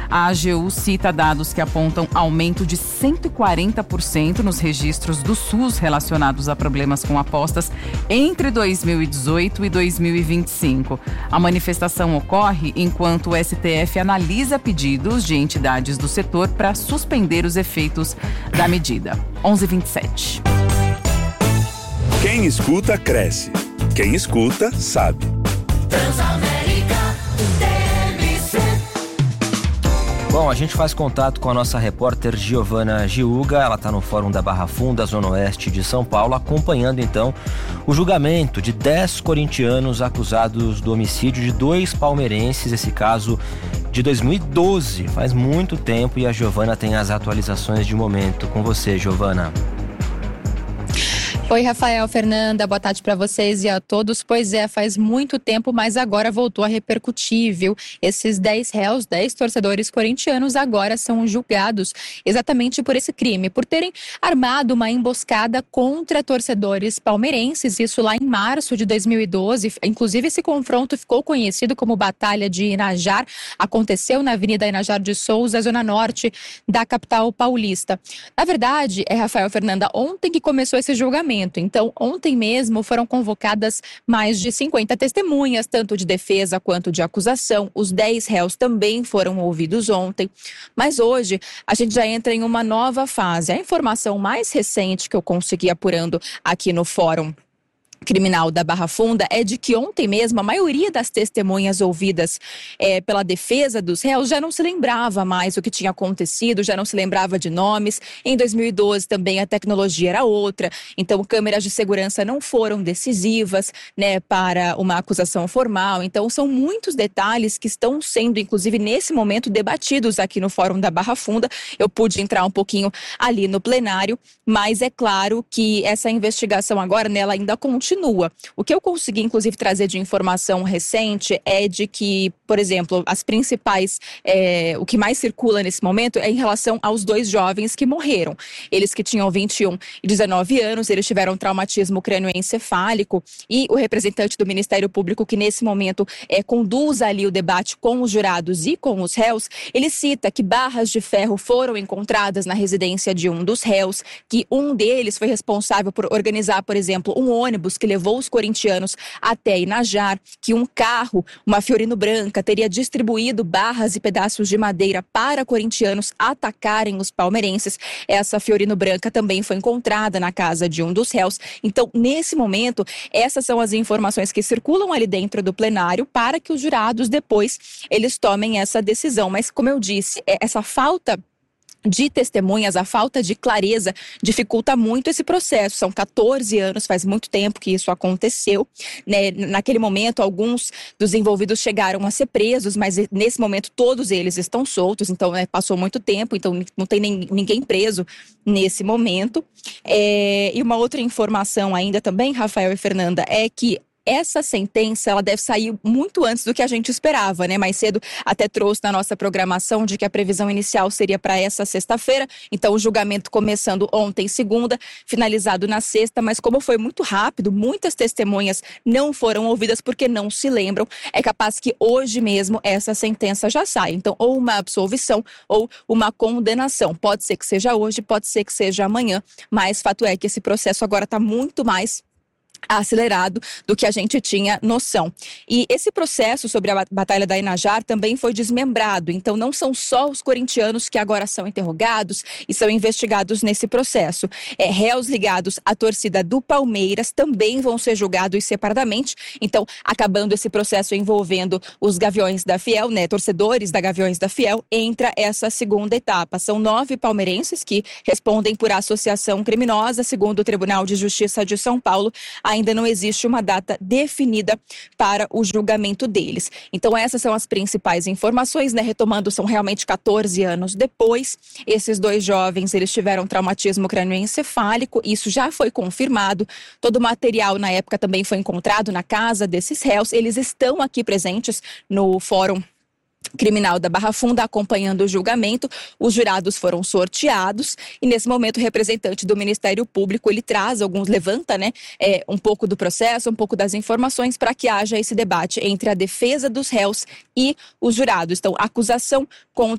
A AGU cita dados que apontam aumento de 140% nos registros do SUS relacionados a problemas com apostas entre 2018 e 2025. A manifestação ocorre enquanto o STF analisa pedidos de entidades do setor para suspender os efeitos da medida. 11h27. Quem escuta, cresce. Quem escuta, sabe. Bom, a gente faz contato com a nossa repórter Giovana Giuga, ela está no Fórum da Barra Funda, Zona Oeste de São Paulo, acompanhando então o julgamento de 10 corintianos acusados do homicídio de 2 palmeirenses, esse caso de 2012, faz muito tempo, e a Giovana tem as atualizações de momento. Com você, Giovana. Oi, Rafael, Fernanda, boa tarde para vocês e a todos. Pois é, faz muito tempo, mas agora voltou a repercutir, viu? Esses 10 réus, 10 torcedores corintianos agora são julgados exatamente por esse crime, por terem armado uma emboscada contra torcedores palmeirenses, isso lá em março de 2012. Inclusive, esse confronto ficou conhecido como Batalha de Inajar, aconteceu na Avenida Inajar de Souza, zona norte da capital paulista. Na verdade, Rafael, Fernanda, ontem que começou esse julgamento. Então, ontem mesmo foram convocadas mais de 50 testemunhas, tanto de defesa quanto de acusação. Os 10 réus também foram ouvidos ontem. Mas hoje a gente já entra em uma nova fase. A informação mais recente que eu consegui apurando aqui no Fórum Criminal da Barra Funda é de que ontem mesmo a maioria das testemunhas ouvidas pela defesa dos réus já não se lembrava mais o que tinha acontecido, já não se lembrava de nomes. Em 2012 também a tecnologia era outra, então câmeras de segurança não foram decisivas, né, para uma acusação formal. Então são muitos detalhes que estão sendo, inclusive nesse momento, debatidos aqui no Fórum da Barra Funda. Eu pude entrar um pouquinho ali no plenário, mas é claro que essa investigação agora, né, ela ainda continua. O que eu consegui, inclusive, trazer de informação recente é de que, por exemplo, as principais, o que mais circula nesse momento é em relação aos 2 jovens que morreram. Eles que tinham 21 e 19 anos, eles tiveram traumatismo crânioencefálico, e o representante do Ministério Público, que nesse momento conduz ali o debate com os jurados e com os réus, ele cita que barras de ferro foram encontradas na residência de um dos réus, que um deles foi responsável por organizar, por exemplo, um ônibus que levou os corintianos até Inajar, que um carro, uma Fiorino branca, teria distribuído barras e pedaços de madeira para corintianos atacarem os palmeirenses. Essa Fiorino branca também foi encontrada na casa de um dos réus. Então, nesse momento, essas são as informações que circulam ali dentro do plenário para que os jurados depois eles tomem essa decisão. Mas, como eu disse, essa falta de testemunhas, a falta de clareza dificulta muito esse processo. São 14 anos, faz muito tempo que isso aconteceu, né? Naquele momento, alguns dos envolvidos chegaram a ser presos, mas nesse momento todos eles estão soltos, então passou muito tempo, então não tem ninguém preso nesse momento. E uma outra informação ainda também, Rafael e Fernanda, é que essa sentença, ela deve sair muito antes do que a gente esperava, né? Mais cedo até trouxe na nossa programação de que a previsão inicial seria para essa sexta-feira. Então, o julgamento começando ontem, segunda, finalizado na sexta. Mas como foi muito rápido, muitas testemunhas não foram ouvidas porque não se lembram. É capaz que hoje mesmo essa sentença já saia. Então, ou uma absolvição ou uma condenação. Pode ser que seja hoje, pode ser que seja amanhã. Mas fato é que esse processo agora está muito mais acelerado do que a gente tinha noção. E esse processo sobre a Batalha da Inajar também foi desmembrado. Então, não são só os corintianos que agora são interrogados e são investigados nesse processo. Réus ligados à torcida do Palmeiras também vão ser julgados separadamente. Então, acabando esse processo envolvendo os Gaviões da Fiel, né, torcedores da Gaviões da Fiel, entra essa segunda etapa. São 9 palmeirenses que respondem por associação criminosa, segundo o Tribunal de Justiça de São Paulo. Ainda não existe uma data definida para o julgamento deles. Então, essas são as principais informações, né? Retomando, são realmente 14 anos depois. Esses 2 jovens, eles tiveram traumatismo crânioencefálico, isso já foi confirmado. Todo o material, na época, também foi encontrado na casa desses réus. Eles estão aqui presentes no Fórum Criminal da Barra Funda, acompanhando o julgamento. Os jurados foram sorteados e nesse momento o representante do Ministério Público, ele traz levanta, né, um pouco do processo, um pouco das informações para que haja esse debate entre a defesa dos réus e os jurados. Então, acusação contra